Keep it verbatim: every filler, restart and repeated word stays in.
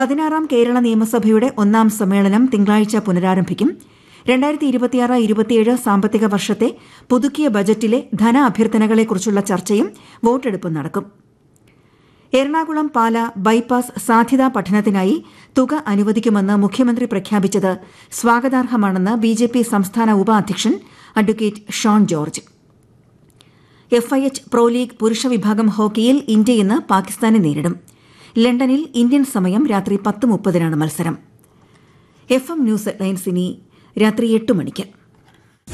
പതിനാറാം കേരള നിയമസഭയുടെ ഒന്നാം സമ്മേളനം തിങ്കളാഴ്ച പുനരാരംഭിക്കും. രണ്ടായിരത്തി ഇരുപത്തിയാറ് ഇരുപത്തിയേഴ് സാമ്പത്തിക വർഷത്തെ പുതുക്കിയ ബജറ്റിലെ ധനാഭ്യർത്ഥനകളെക്കുറിച്ചുള്ള ചർച്ചയും വോട്ടെടുപ്പും നടക്കും. എറണാകുളം പാല ബൈപ്പാസ് സാധ്യതാ പഠനത്തിനായി തുക അനുവദിക്കുമെന്ന് മുഖ്യമന്ത്രി പ്രഖ്യാപിച്ചത് സ്വാഗതാർഹമാണെന്ന് ബിജെപി സംസ്ഥാന ഉപാധ്യക്ഷൻ advocate Shone George. F I H pro league പുരുഷ വിഭാഗം ഹോക്കിയിൽ ഇന്ത്യ ഇന്ന് പാകിസ്ഥാനെ നേരിടും. ലണ്ടനിൽ ഇന്ത്യൻ സമയം രാത്രി പത്ത് മുപ്പതിനാണ് മത്സരം. എഫ് എം ന്യൂസ് ഹെഡ്ലൈൻസ് ഇനി രാത്രി എട്ട് മണിക്ക്.